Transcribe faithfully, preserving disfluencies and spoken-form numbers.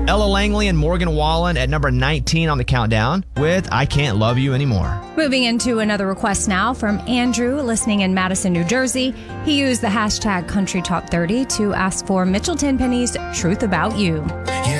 Ella Langley and Morgan Wallen at number nineteen on the countdown with I Can't Love You Anymore. Moving into another request now from Andrew, listening in Madison, New Jersey. He used the hashtag Country Top thirty to ask for Mitchell Tenpenny's Truth About You. You